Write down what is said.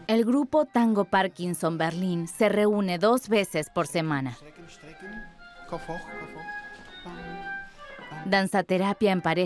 El grupo Tango Parkinson Berlín se reúne 2 veces por semana. Danzaterapia en pareja